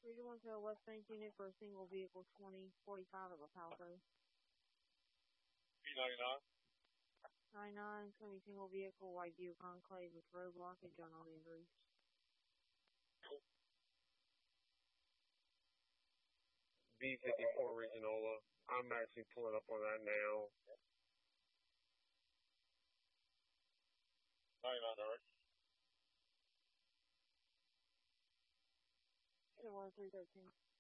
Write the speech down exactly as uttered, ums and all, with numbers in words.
three one to a West Bank unit for a single vehicle twenty forty-five of a Palco. P ninety-nine. ninety-nine, twenty single vehicle, Whiteview Conclave with road blockage, unknown injuries. B fifty-four Regionala. I'm actually pulling up on that now. ninety-nine, alright. one three thirteen.